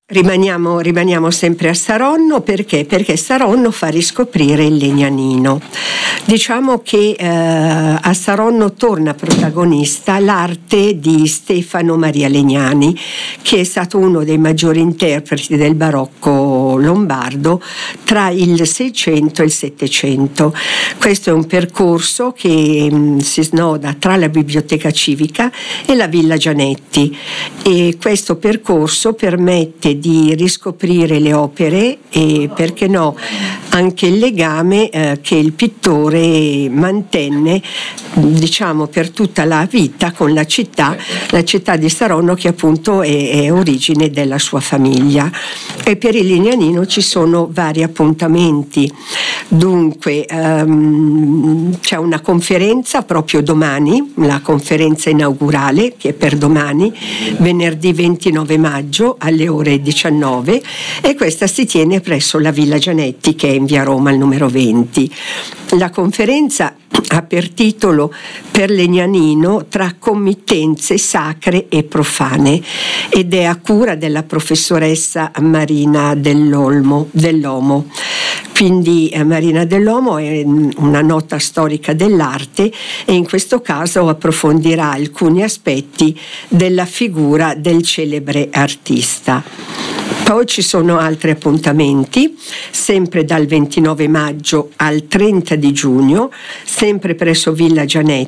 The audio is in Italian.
Rimaniamo sempre a Saronno perché Saronno fa riscoprire il Legnanino. Diciamo che a Saronno torna protagonista l'arte di Stefano Maria Legnani, che è stato uno dei maggiori interpreti del barocco lombardo tra il 600 e il 700. Questo è un percorso che si snoda tra la Biblioteca Civica e la Villa Gianetti, e questo percorso permette di riscoprire le opere e, perché no, anche il legame che il pittore mantenne, diciamo, per tutta la vita con la città di Saronno, che appunto è origine della sua famiglia. E per il Legnanino ci sono vari appuntamenti. Dunque c'è una conferenza proprio domani, la conferenza inaugurale, che è per domani, venerdì 29 maggio alle ore 19, e questa si tiene presso la Villa Gianetti, che è in via Roma al numero 20. La conferenza ha per titolo Per Legnanino tra committenze sacre e profane, ed è a cura della professoressa Marina Dell'Omo. Quindi Marina Dell'Omo è una nota storica dell'arte e in questo caso approfondirà alcuni aspetti della figura del celebre artista. Poi ci sono altri appuntamenti, sempre dal 29 maggio al 30 di giugno, sempre presso Villa Gianetti,